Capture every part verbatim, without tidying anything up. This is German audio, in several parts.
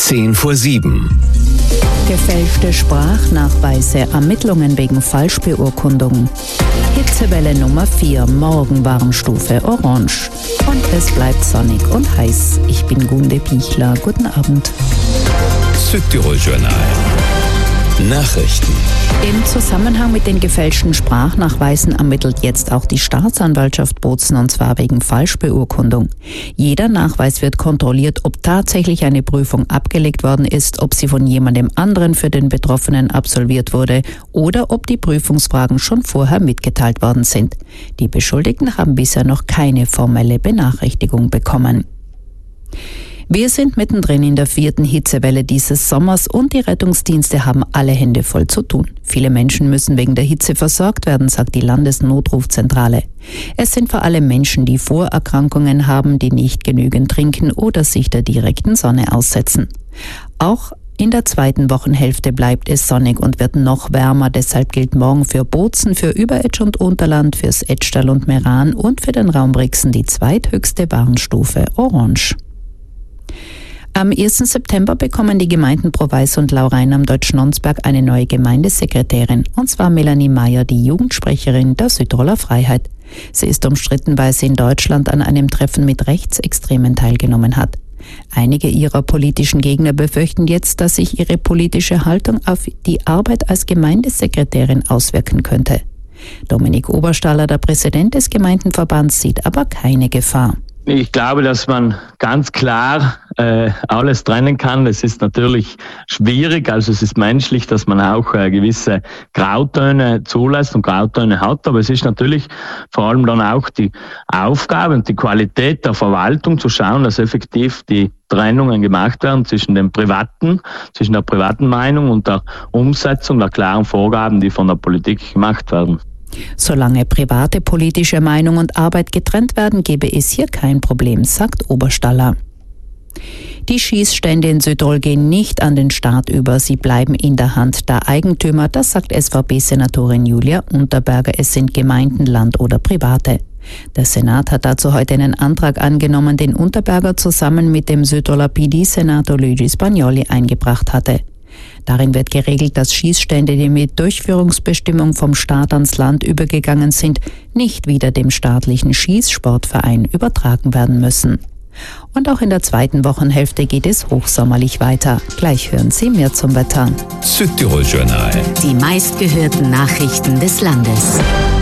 Zehn vor sieben. Gefälschte Sprachnachweise, Ermittlungen wegen Falschbeurkundung. Hitzewelle Nummer vier, morgen Warnstufe Orange. Und es bleibt sonnig und heiß. Ich bin Gunde Pichler. Guten Abend. Südtirol-Journal. Nachrichten. Im Zusammenhang mit den gefälschten Sprachnachweisen ermittelt jetzt auch die Staatsanwaltschaft Bozen, und zwar wegen Falschbeurkundung. Jeder Nachweis wird kontrolliert, ob tatsächlich eine Prüfung abgelegt worden ist, ob sie von jemandem anderen für den Betroffenen absolviert wurde oder ob die Prüfungsfragen schon vorher mitgeteilt worden sind. Die Beschuldigten haben bisher noch keine formelle Benachrichtigung bekommen. Wir sind mittendrin in der vierten Hitzewelle dieses Sommers und die Rettungsdienste haben alle Hände voll zu tun. Viele Menschen müssen wegen der Hitze versorgt werden, sagt die Landesnotrufzentrale. Es sind vor allem Menschen, die Vorerkrankungen haben, die nicht genügend trinken oder sich der direkten Sonne aussetzen. Auch in der zweiten Wochenhälfte bleibt es sonnig und wird noch wärmer. Deshalb gilt morgen für Bozen, für Überetsch und Unterland, fürs Etschtal und Meran und für den Raum Brixen die zweithöchste Warnstufe Orange. Am ersten September bekommen die Gemeinden Proweis und Laurein am Deutschnonsberg eine neue Gemeindesekretärin, und zwar Melanie Meyer, die Jugendsprecherin der Südtiroler Freiheit. Sie ist umstritten, weil sie in Deutschland an einem Treffen mit Rechtsextremen teilgenommen hat. Einige ihrer politischen Gegner befürchten jetzt, dass sich ihre politische Haltung auf die Arbeit als Gemeindesekretärin auswirken könnte. Dominik Oberstaller, der Präsident des Gemeindenverbands, sieht aber keine Gefahr. Ich glaube, dass man ganz klar äh, alles trennen kann. Es ist natürlich schwierig, also es ist menschlich, dass man auch äh, gewisse Grautöne zulässt und Grautöne hat, aber es ist natürlich vor allem dann auch die Aufgabe und die Qualität der Verwaltung zu schauen, dass effektiv die Trennungen gemacht werden zwischen dem privaten, zwischen der privaten Meinung und der Umsetzung der klaren Vorgaben, die von der Politik gemacht werden. Solange private politische Meinung und Arbeit getrennt werden, gebe es hier kein Problem, sagt Oberstaller. Die Schießstände in Südtirol gehen nicht an den Staat über, sie bleiben in der Hand der Eigentümer, das sagt S V P-Senatorin Julia Unterberger. Es sind Gemeinden, Land oder Private. Der Senat hat dazu heute einen Antrag angenommen, den Unterberger zusammen mit dem Südtiroler P D-Senator Luigi Spagnoli eingebracht hatte. Darin wird geregelt, dass Schießstände, die mit Durchführungsbestimmung vom Staat ans Land übergegangen sind, nicht wieder dem staatlichen Schießsportverein übertragen werden müssen. Und auch in der zweiten Wochenhälfte geht es hochsommerlich weiter. Gleich hören Sie mehr zum Wetter. Südtirol-Journal. Die meistgehörten Nachrichten des Landes.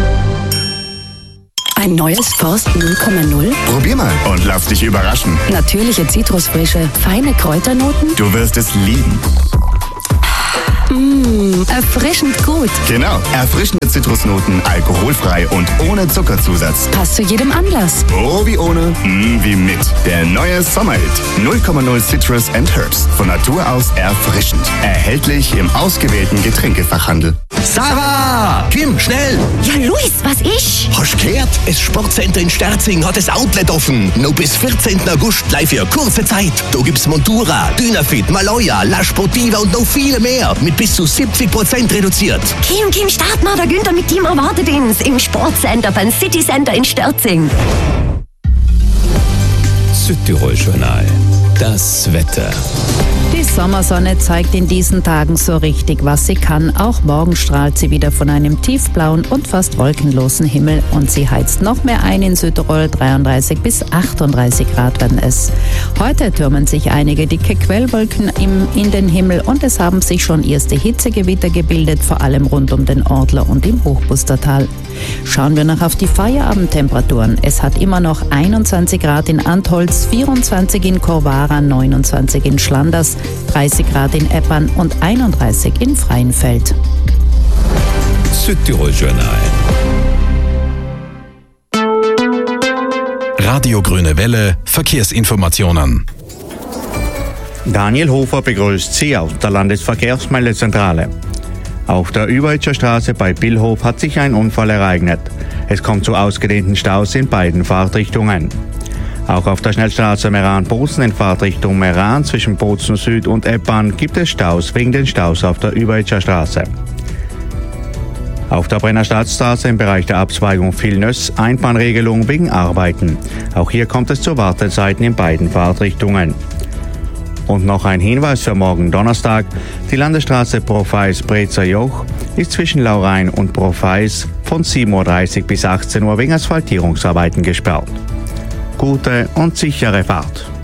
Ein neues Forst null Komma null? Probier mal und lass dich überraschen. Natürliche Zitrusfrische, feine Kräuternoten? Du wirst es lieben. Mmh, erfrischend gut. Genau, erfrischende Zitrusnoten, alkoholfrei und ohne Zuckerzusatz. Passt zu jedem Anlass. Oh wie ohne, mm wie mit. Der neue Sommerhit. null Komma null Citrus and Herbs. Von Natur aus erfrischend. Erhältlich im ausgewählten Getränkefachhandel. Sarah! Kim, schnell! Ja, Luis, was ist? Hast du gehört? Das Sportcenter in Sterzing hat das Outlet offen. Noch bis vierzehnten August gleich für kurze Zeit. Da gibt's Montura, Dynafit, Maloja, La Sportiva und noch viele mehr. Mit bis zu siebzig Prozent reduziert. Kim, Kim, start mal, der Günther mit Team erwartet uns im Sportcenter beim City Center in Sterzing. Südtirol-Journal. Das Wetter. Die Sommersonne zeigt in diesen Tagen so richtig, was sie kann. Auch morgen strahlt sie wieder von einem tiefblauen und fast wolkenlosen Himmel und sie heizt noch mehr ein in Südtirol. dreiunddreißig bis achtunddreißig Grad werden es. Heute türmen sich einige dicke Quellwolken im, in den Himmel und es haben sich schon erste Hitzegewitter gebildet, vor allem rund um den Ortler und im Hochbustertal. Schauen wir noch auf die Feierabendtemperaturen. Es hat immer noch einundzwanzig Grad in Antholz, vierundzwanzig in Korvara, neunundzwanzig in Schlanders, dreißig Grad in Eppern und einunddreißig in Freienfeld. Südtirol-Journal. Radio Grüne Welle, Verkehrsinformationen. Daniel Hofer begrüßt Sie aus der Landesverkehrsmeldezentrale. Auf der Überetscher Straße bei Billhof hat sich ein Unfall ereignet. Es kommt zu ausgedehnten Staus in beiden Fahrtrichtungen. Auch auf der Schnellstraße Meran-Bozen in Fahrtrichtung Meran zwischen Bozen Süd und Eppern gibt es Staus wegen den Staus auf der Überetscher Straße. Auf der Brenner Stadtstraße im Bereich der Abzweigung Vilnöss Einbahnregelung wegen Arbeiten. Auch hier kommt es zu Wartezeiten in beiden Fahrtrichtungen. Und noch ein Hinweis für morgen Donnerstag. Die Landesstraße Profeis-Brezer-Joch ist zwischen Laurein und Profeis von sieben Uhr dreißig bis achtzehn Uhr wegen Asphaltierungsarbeiten gesperrt. Gute und sichere Fahrt.